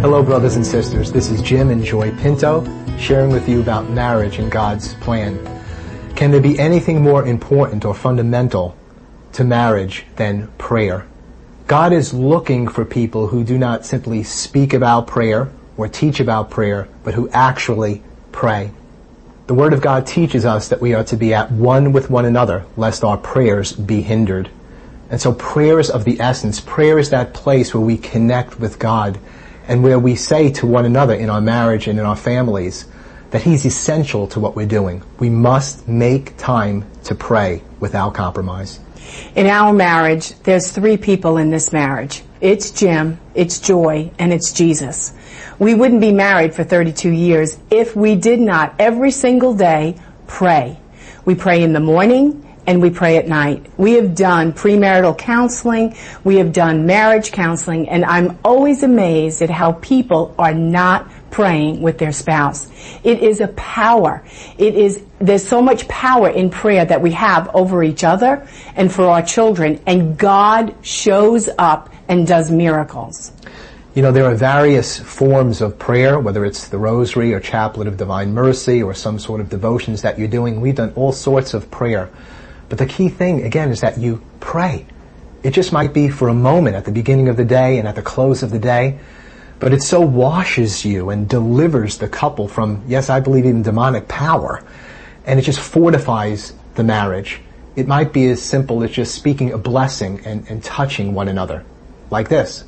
Hello, brothers and sisters. This is Jim and Joy Pinto sharing with you about marriage and God's plan. Can there be anything more important or fundamental to marriage than prayer? God is looking for people who do not simply speak about prayer or teach about prayer, but who actually pray. The Word of God teaches us that we are to be at one with one another, lest our prayers be hindered. And so prayer is of the essence. Prayer is that place where we connect with God and where we say to one another in our marriage and in our families that He's essential to what we're doing. We must make time to pray without compromise. In our marriage, there's 3 people in this marriage. It's Jim, it's Joy, and it's Jesus. We wouldn't be married for 32 years if we did not every single day pray. We pray in the morning and we pray at night. We have done premarital counseling, we have done marriage counseling, and I'm always amazed at how people are not praying with their spouse. It is a power. There's so much power in prayer that we have over each other and for our children, and God shows up and does miracles. You know, there are various forms of prayer, whether it's the Rosary or Chaplet of Divine Mercy or some sort of devotions that you're doing. We've done all sorts of prayer. But the key thing, again, is that you pray. It just might be for a moment at the beginning of the day and at the close of the day, but it so washes you and delivers the couple from, yes, I believe even demonic power, and it just fortifies the marriage. It might be as simple as just speaking a blessing and touching one another, like this.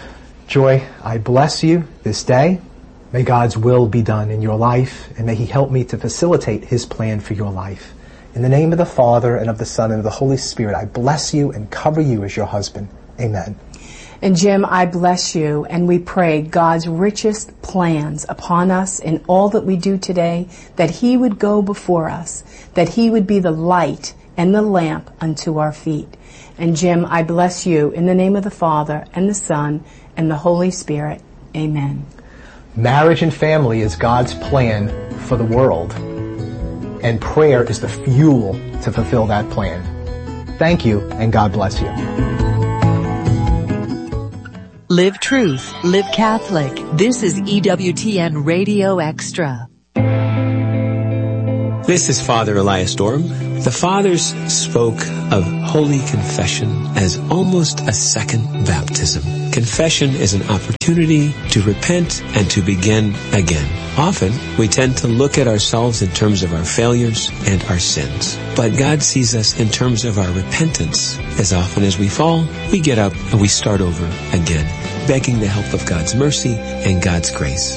Joy, I bless you this day. May God's will be done in your life, and may He help me to facilitate His plan for your life. In the name of the Father, and of the Son, and of the Holy Spirit, I bless you and cover you as your husband. Amen. And Jim, I bless you, and we pray God's richest plans upon us in all that we do today, that He would go before us, that He would be the light and the lamp unto our feet. And Jim, I bless you in the name of the Father, and the Son, and the Holy Spirit. Amen. Marriage and family is God's plan for the world, and prayer is the fuel to fulfill that plan. Thank you, and God bless you. Live Truth, Live Catholic. This is EWTN Radio Extra. This is Father Elias Storm. The Fathers spoke of Holy Confession as almost a second baptism. Confession is an opportunity to repent and to begin again. Often, we tend to look at ourselves in terms of our failures and our sins. But God sees us in terms of our repentance. As often as we fall, we get up and we start over again, begging the help of God's mercy and God's grace.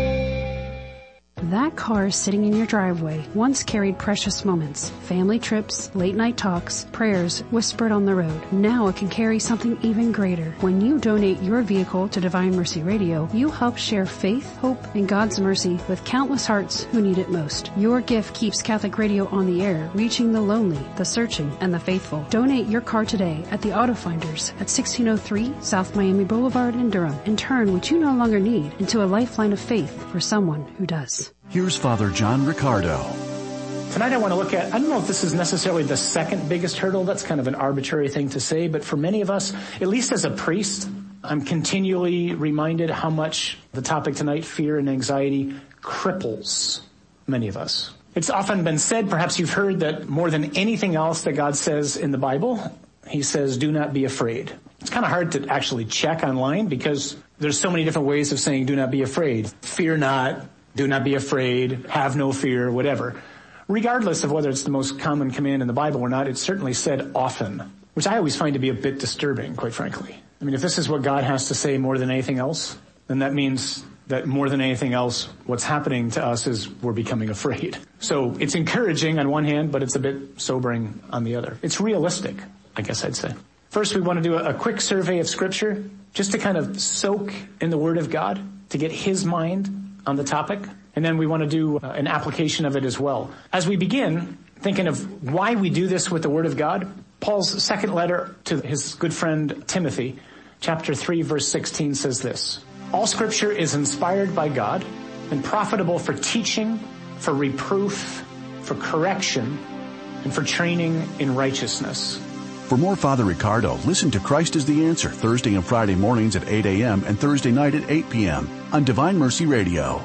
That car sitting in your driveway once carried precious moments, family trips, late-night talks, prayers whispered on the road. Now it can carry something even greater. When you donate your vehicle to Divine Mercy Radio, you help share faith, hope, and God's mercy with countless hearts who need it most. Your gift keeps Catholic Radio on the air, reaching the lonely, the searching, and the faithful. Donate your car today at the Auto Finders at 1603 South Miami Boulevard in Durham, and turn what you no longer need into a lifeline of faith for someone who does. Here's Father John Riccardo. Tonight I want to look at, I don't know if this is necessarily the second biggest hurdle. That's kind of an arbitrary thing to say, but for many of us, at least as a priest, I'm continually reminded how much the topic tonight, fear and anxiety, cripples many of us. It's often been said, perhaps you've heard, that more than anything else that God says in the Bible, He says, do not be afraid. It's kind of hard to actually check online because there's so many different ways of saying do not be afraid. Fear not. Do not be afraid, have no fear, whatever. Regardless of whether it's the most common command in the Bible or not, it's certainly said often, which I always find to be a bit disturbing, quite frankly. I mean, if this is what God has to say more than anything else, then that means that more than anything else, what's happening to us is we're becoming afraid. So it's encouraging on one hand, but it's a bit sobering on the other. It's realistic, I guess I'd say. First, we want to do a quick survey of Scripture, just to kind of soak in the Word of God, to get His mind on the topic, and then we want to do an application of it as well. As we begin thinking of why we do this with the Word of God, Paul's second letter to his good friend Timothy, chapter 3, verse 16 says this: all Scripture is inspired by God and profitable for teaching, for reproof, for correction, and for training in righteousness, For more Father Ricardo, listen to Christ is the Answer Thursday and Friday mornings at 8 a.m. and Thursday night at 8 p.m. on Divine Mercy Radio.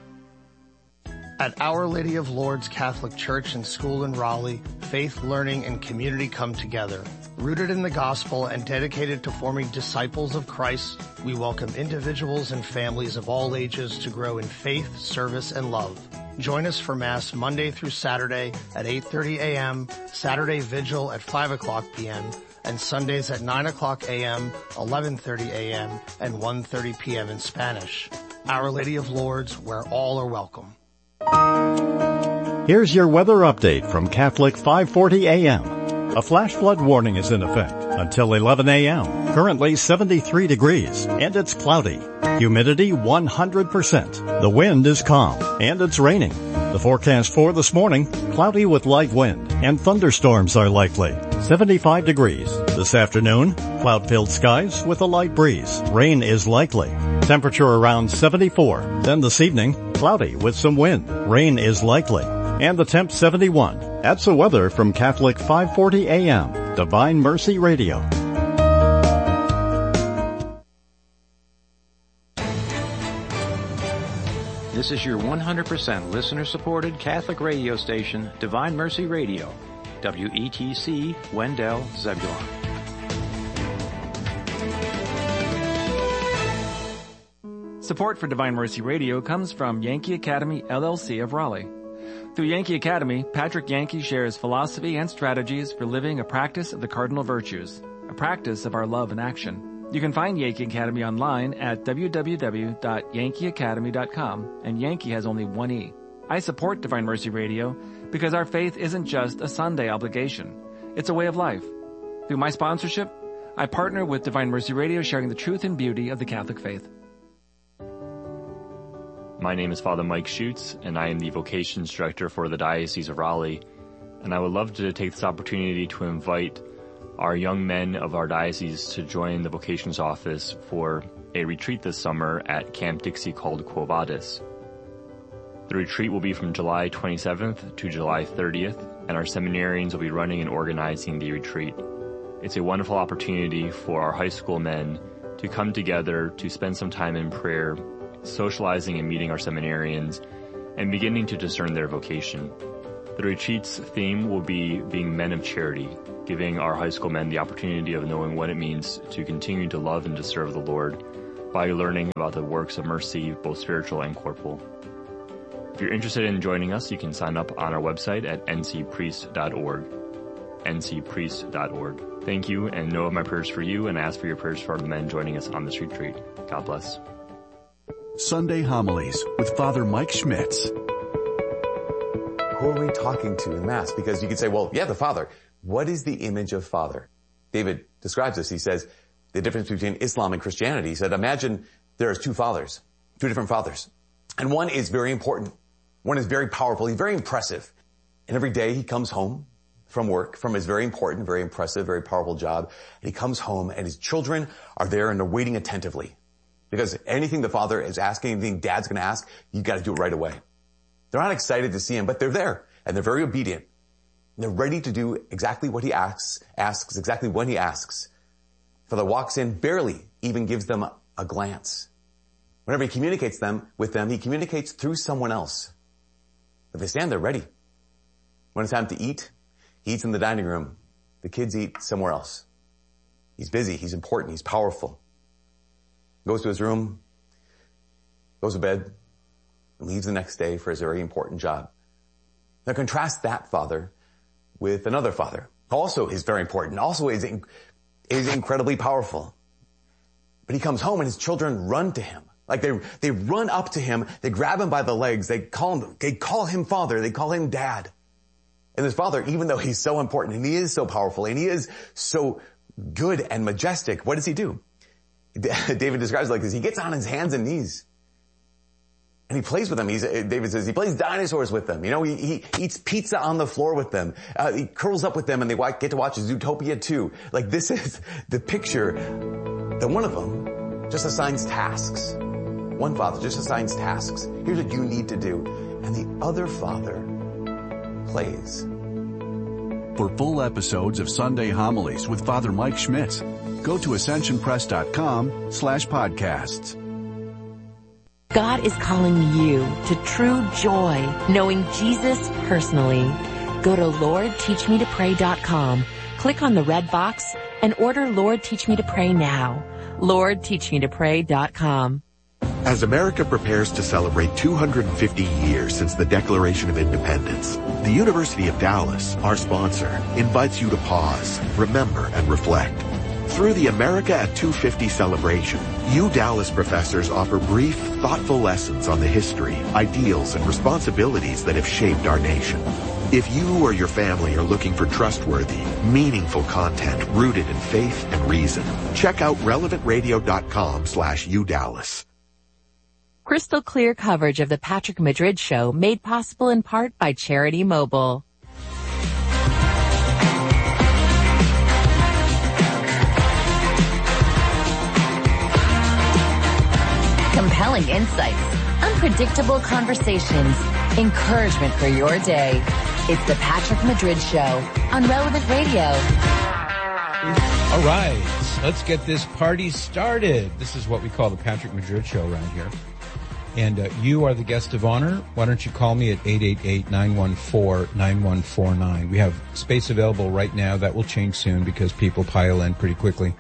At Our Lady of Lourdes Catholic Church and School in Raleigh, faith, learning, and community come together. Rooted in the gospel and dedicated to forming disciples of Christ, we welcome individuals and families of all ages to grow in faith, service, and love. Join us for Mass Monday through Saturday at 8:30 a.m., Saturday Vigil at 5 o'clock p.m., and Sundays at 9 o'clock a.m., 11:30 a.m., and 1:30 p.m. in Spanish. Our Lady of Lourdes, where all are welcome. Here's your weather update from Catholic 540 AM. A flash flood warning is in effect until 11 a.m. Currently 73 degrees and it's cloudy. Humidity 100%. The wind is calm and it's raining. The forecast for this morning, cloudy with light wind and thunderstorms are likely. 75 degrees. This afternoon, cloud-filled skies with a light breeze. Rain is likely. Temperature around 74. Then this evening, cloudy with some wind. Rain is likely. And the temp 71. That's the weather from Catholic 540 AM, Divine Mercy Radio. This is your 100% listener-supported Catholic radio station, Divine Mercy Radio, WETC, Wendell, Zebulon. Support for Divine Mercy Radio comes from Yankee Academy, LLC of Raleigh. Through Yankee Academy, Patrick Yankee shares philosophy and strategies for living a practice of the cardinal virtues, a practice of our love in action. You can find Yankee Academy online at www.yankeeacademy.com, and Yankee has only one E. I support Divine Mercy Radio because our faith isn't just a Sunday obligation. It's a way of life. Through my sponsorship, I partner with Divine Mercy Radio, sharing the truth and beauty of the Catholic faith. My name is Father Mike Schutz, and I am the Vocations Director for the Diocese of Raleigh. And I would love to take this opportunity to invite our young men of our diocese to join the Vocations Office for a retreat this summer at Camp Dixie called Quo Vadis. The retreat will be from July 27th to July 30th, and our seminarians will be running and organizing the retreat. It's a wonderful opportunity for our high school men to come together to spend some time in prayer, socializing and meeting our seminarians, and beginning to discern their vocation. The retreat's theme will be being men of charity, giving our high school men the opportunity of knowing what it means to continue to love and to serve the Lord by learning about the works of mercy, both spiritual and corporal. If you're interested in joining us, you can sign up on our website at ncpriest.org. ncpriest.org. Thank you, and know of my prayers for you, and ask for your prayers for the men joining us on this retreat. God bless. Sunday Homilies with Father Mike Schmitz. Who are we talking to in Mass? Because you could say, well, yeah, the Father. What is the image of Father? David describes this. He says the difference between Islam and Christianity. He said, imagine there's two fathers, two different fathers. And one is very important. One is very powerful. He's very impressive. And every day he comes home from work, from his very important, very impressive, very powerful job. And he comes home and his children are there and they're waiting attentively. Because anything the father is asking, anything dad's going to ask, you got to do it right away. They're not excited to see him, but they're there and they're very obedient. And they're ready to do exactly what he asks exactly when he asks. Father walks in, barely even gives them a glance. Whenever he communicates with them, he communicates through someone else. But they stand there ready. When it's time to eat, he eats in the dining room. The kids eat somewhere else. He's busy, he's important, he's powerful. Goes to his room, goes to bed, and leaves the next day for his very important job. Now contrast that father with another father. Also is very important, also is incredibly powerful. But he comes home and his children run to him. Like they run up to him, they grab him by the legs, they call him father, they call him dad. And this father, even though he's so important and he is so powerful and he is so good and majestic, what does he do? David describes it like this. He gets on his hands and knees and he plays with them. David says he plays dinosaurs with them. You know, he eats pizza on the floor with them. He curls up with them and they get to watch Zootopia 2. Like this is the picture that one of them just assigns tasks. One father just assigns tasks. Here's what you need to do. And the other father plays. For full episodes of Sunday Homilies with Father Mike Schmitz, go to ascensionpress.com/podcasts. God is calling you to true joy, knowing Jesus personally. Go to LordTeachMeToPray.com, click on the red box, and order Lord Teach Me to Pray now. LordTeachMeToPray.com. As America prepares to celebrate 250 years since the Declaration of Independence, the University of Dallas, our sponsor, invites you to pause, remember, and reflect. Through the America at 250 celebration, you Dallas professors offer brief, thoughtful lessons on the history, ideals, and responsibilities that have shaped our nation. If you or your family are looking for trustworthy, meaningful content rooted in faith and reason, check out relevantradio.com/udallas. Crystal clear coverage of the Patrick Madrid Show made possible in part by Charity Mobile. Compelling insights, unpredictable conversations, encouragement for your day. It's the Patrick Madrid Show on Relevant Radio. All right, let's get this party started. This is what we call the Patrick Madrid Show around here. And you are the guest of honor. Why don't you call me at 888-914-9149. We have space available right now. That will change soon because people pile in pretty quickly.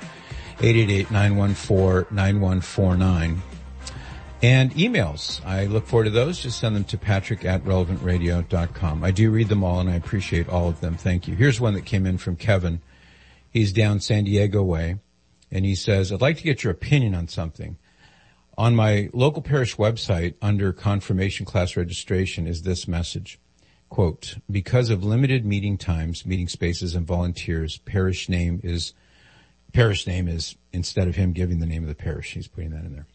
888-914-9149. And emails. I look forward to those. Just send them to patrick@relevantradio.com. I do read them all, and I appreciate all of them. Thank you. Here's one that came in from Kevin. He's down San Diego way, and he says, I'd like to get your opinion on something. On my local parish website, under confirmation class registration, is this message. Quote, because of limited meeting times, meeting spaces, and volunteers, parish name is, instead of him giving the name of the parish, he's putting that in there.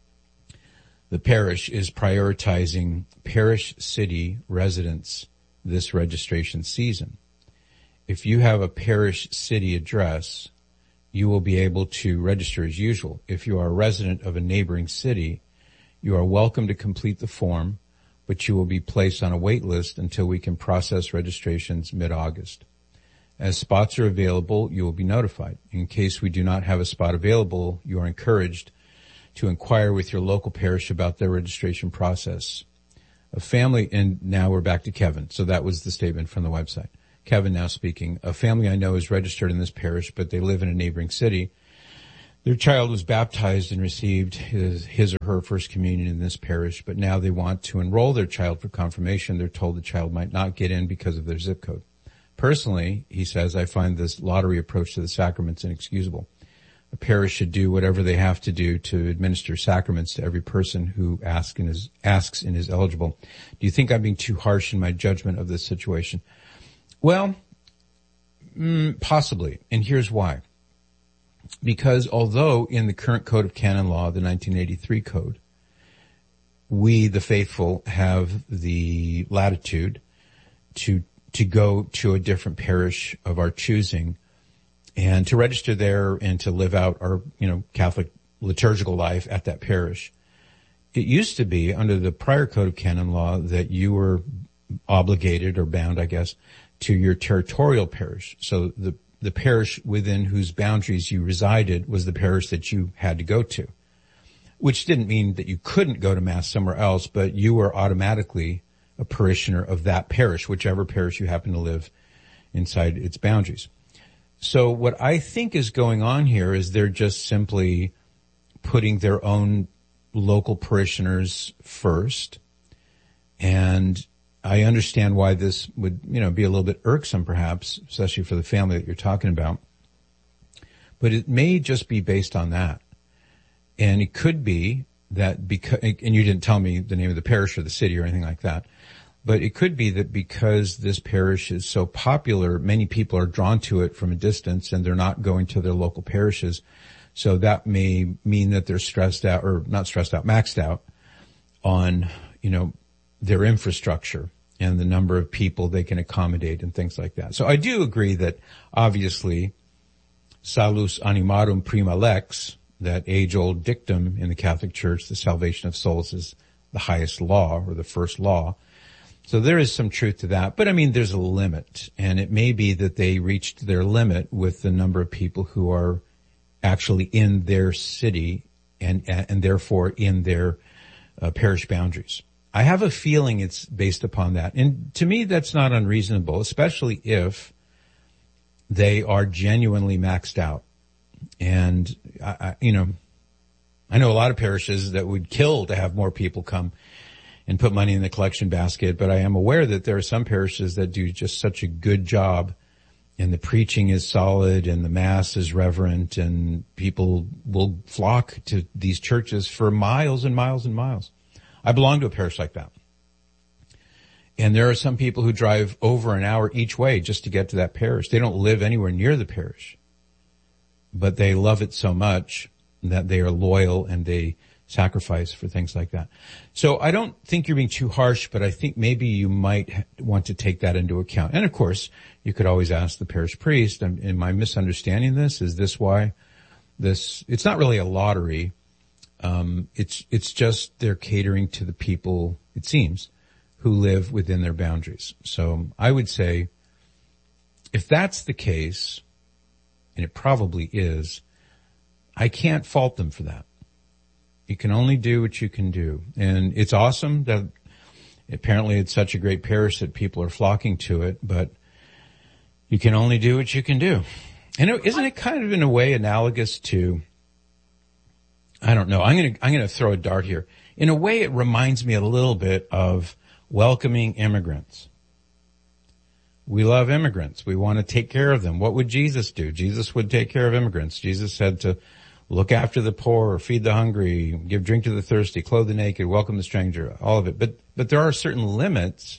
The parish is prioritizing parish city residents this registration season. If you have a parish city address, you will be able to register as usual. If you are a resident of a neighboring city, you are welcome to complete the form, but you will be placed on a wait list until we can process registrations mid-August. As spots are available, you will be notified. In case we do not have a spot available, you are encouraged to inquire with your local parish about their registration process. A family, and now we're back to Kevin. So that was the statement from the website. Kevin now speaking. A family I know is registered in this parish, but they live in a neighboring city. Their child was baptized and received his or her first communion in this parish, but now they want to enroll their child for confirmation. They're told the child might not get in because of their zip code. Personally, he says, I find this lottery approach to the sacraments inexcusable. A parish should do whatever they have to do to administer sacraments to every person who asks and is eligible. Do you think I'm being too harsh in my judgment of this situation? Well, possibly, and here's why. Because although in the current Code of Canon Law, the 1983 Code, we, the faithful, have the latitude to go to a different parish of our choosing and to register there and to live out our, Catholic liturgical life at that parish. It used to be under the prior Code of Canon Law that you were obligated or bound, I guess, to your territorial parish. So the parish within whose boundaries you resided was the parish that you had to go to, which didn't mean that you couldn't go to Mass somewhere else, but you were automatically a parishioner of that parish, whichever parish you happen to live inside its boundaries. So what I think is going on here is they're just simply putting their own local parishioners first. And I understand why this would, be a little bit irksome perhaps, especially for the family that you're talking about. But it may just be based on that. And it could be that because, and you didn't tell me the name of the parish or the city or anything like that, but it could be that because this parish is so popular, many people are drawn to it from a distance and they're not going to their local parishes. So that may mean that they're maxed out on, their infrastructure and the number of people they can accommodate and things like that. So I do agree that obviously salus animarum prima lex, that age-old dictum in the Catholic Church, the salvation of souls is the highest law or the first law. So there is some truth to that. But I mean, there's a limit. And it may be that they reached their limit with the number of people who are actually in their city and therefore in their parish boundaries. I have a feeling it's based upon that. And to me, that's not unreasonable, especially if they are genuinely maxed out. And I know a lot of parishes that would kill to have more people come and put money in the collection basket, but I am aware that there are some parishes that do just such a good job, and the preaching is solid and the mass is reverent, and people will flock to these churches for miles and miles and miles. I belong to a parish like that. And there are some people who drive over an hour each way just to get to that parish. They don't live anywhere near the parish, but they love it so much that they are loyal and they sacrifice for things like that. So I don't think you're being too harsh, but I think maybe you might want to take that into account. And of course, you could always ask the parish priest, am I misunderstanding this? Is this why it's not really a lottery. It's just they're catering to the people, it seems, who live within their boundaries. So I would say, if that's the case, and it probably is, I can't fault them for that. You can only do what you can do. And it's awesome that apparently it's such a great parish that people are flocking to it, but you can only do what you can do. And isn't it kind of in a way analogous to, I don't know, I'm going to throw a dart here. In a way, it reminds me a little bit of welcoming immigrants. We love immigrants. We want to take care of them. What would Jesus do? Jesus would take care of immigrants. Jesus said to look after the poor, feed the hungry, give drink to the thirsty, clothe the naked, welcome the stranger, all of it. But there are certain limits,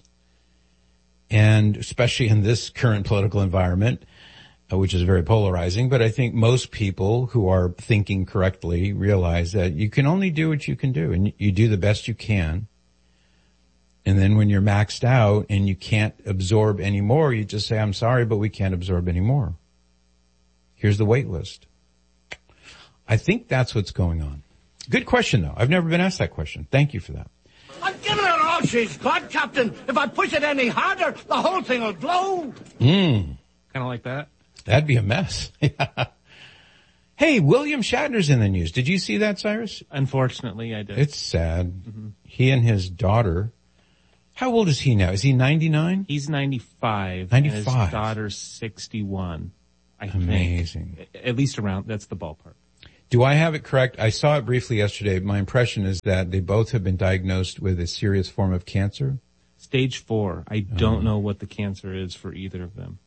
and especially in this current political environment, which is very polarizing, but I think most people who are thinking correctly realize that you can only do what you can do, and you do the best you can. And then when you're maxed out and you can't absorb any more, you just say, I'm sorry, but we can't absorb any more. Here's the wait list. I think that's what's going on. Good question, though. I've never been asked that question. Thank you for that. I'm giving her all she's got, Captain. If I push it any harder, the whole thing will blow. Kind of like that. That'd be a mess. Hey, William Shatner's in the news. Did you see that, Cyrus? Unfortunately, I did. It's sad. Mm-hmm. He and his daughter. How old is he now? Is he 99? He's 95. 95. And his daughter's 61. I Amazing. think. At least around, that's the ballpark. Do I have it correct? I saw it briefly yesterday. My impression is that they both have been diagnosed with a serious form of cancer. Stage 4. I don't know what the cancer is for either of them.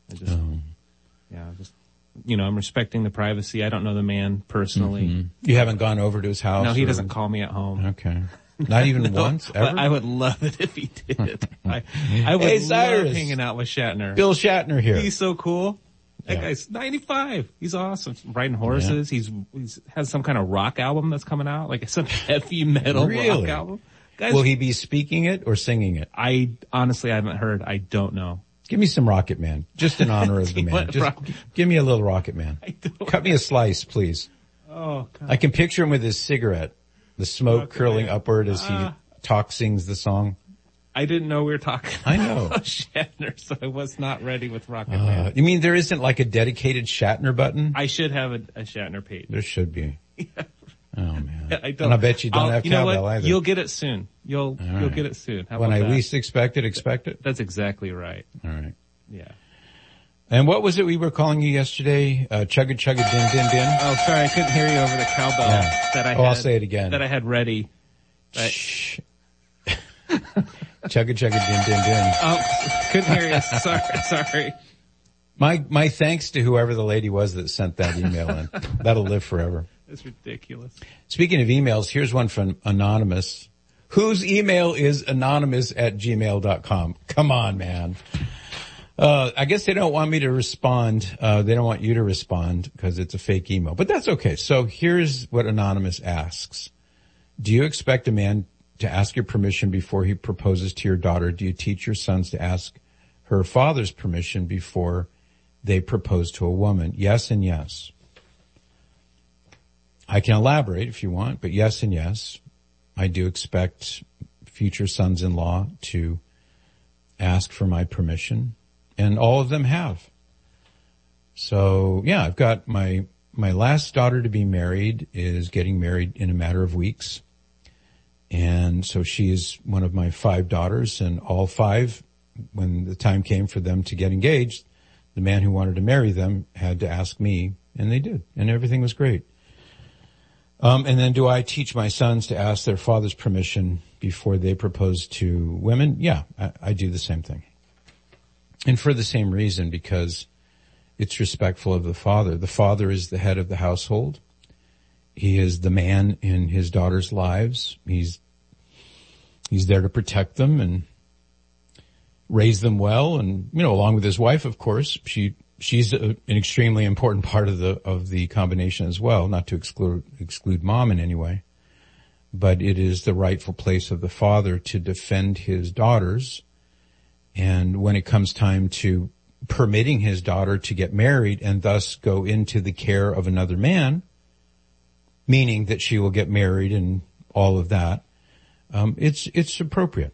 I'm respecting the privacy. I don't know the man personally. Mm-hmm. You haven't gone over to his house? No, he doesn't call me at home. Okay. Not even once, ever? I would love it if he did. I would love hanging out with Shatner. Bill Shatner here. He's so cool. That guy's 95. He's awesome. Riding horses. Yeah. He's has some kind of rock album that's coming out, like some heavy metal rock album. Guys, will he be speaking it or singing it? I honestly haven't heard. I don't know. Give me some Rocket Man, just in honor of the man. Just give me a little Rocket Man. Cut me a slice, please. Oh, God. I can picture him with his cigarette, the smoke curling upward as he sings the song. I didn't know we were talking about Shatner, so I was not ready with Rocket Man. You mean there isn't like a dedicated Shatner button? I should have a Shatner page. There should be. Yeah. Oh, man. I don't. And I bet you don't have cowbell either. You'll get it soon. You'll get it soon. How when about I that? least expect it? That's exactly right. All right. Yeah. And what was it we were calling you yesterday? Chugga chugga din din din? Oh, sorry, I couldn't hear you over the cowbell that I had. I'll say it again. That I had ready. Shh. Chugga chugga din din din. Oh, couldn't hear you. Sorry. My thanks to whoever the lady was that sent that email in. That'll live forever. That's ridiculous. Speaking of emails, here's one from Anonymous, whose email is anonymous@gmail.com. Come on, man. I guess they don't want me to respond. They don't want you to respond because it's a fake email, but that's okay. So here's what Anonymous asks. Do you expect a man to ask your permission before he proposes to your daughter? Do you teach your sons to ask her father's permission before they propose to a woman? Yes and yes. I can elaborate if you want, but yes and yes. I do expect future sons-in-law to ask for my permission, and all of them have. So, yeah, I've got my last daughter to be married is getting married in a matter of weeks. And so she is one of my 5 daughters, and all 5, when the time came for them to get engaged, the man who wanted to marry them had to ask me, and they did, and everything was great. And then do I teach my sons to ask their father's permission before they propose to women? Yeah, I do the same thing. And for the same reason, because it's respectful of the father. The father is the head of the household. He is the man in his daughters' lives. He's there to protect them and raise them well. And, along with his wife, of course, she's an extremely important part of the combination as well, not to exclude mom in any way. But it is the rightful place of the father to defend his daughters. And when it comes time to permitting his daughter to get married and thus go into the care of another man, meaning that she will get married and all of that, it's appropriate.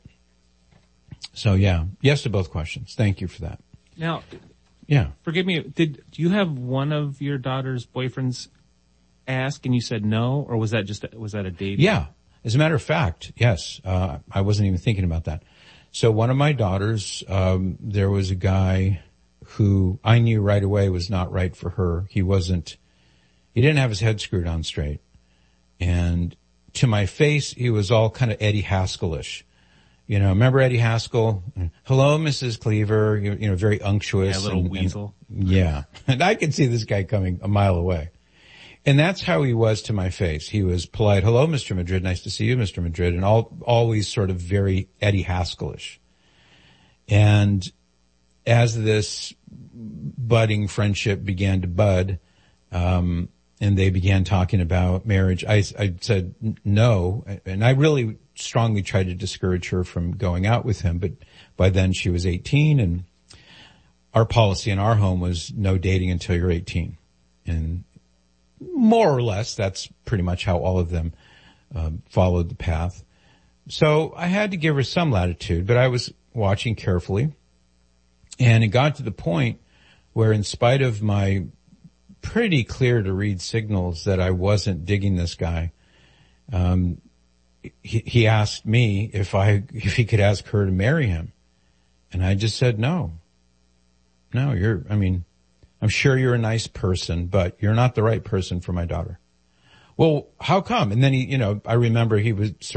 So yeah, yes to both questions. Thank you for that. Now, yeah, forgive me. Do you have one of your daughter's boyfriends ask and you said no, or was that a date? Yeah, as a matter of fact, yes. I wasn't even thinking about that. So one of my daughters, there was a guy who I knew right away was not right for her. He didn't have his head screwed on straight. And to my face, he was all kind of Eddie Haskell-ish. Remember Eddie Haskell? Hello, Mrs. Cleaver. Very unctuous. Yeah, a little weasel. Yeah. And I could see this guy coming a mile away. And that's how he was to my face. He was polite. Hello, Mr. Madrid. Nice to see you, Mr. Madrid. And always sort of very Eddie Haskell-ish. And as this budding friendship began to bud, and they began talking about marriage, I said no. And I really strongly tried to discourage her from going out with him. But by then she was 18, and our policy in our home was no dating until you're 18. And more or less, that's pretty much how all of them followed the path. So I had to give her some latitude, but I was watching carefully. And it got to the point where, in spite of my pretty clear to read signals that I wasn't digging this guy, he asked me if he could ask her to marry him. And I just said no. No, I'm sure you're a nice person, but you're not the right person for my daughter. Well, how come? And then I remember he was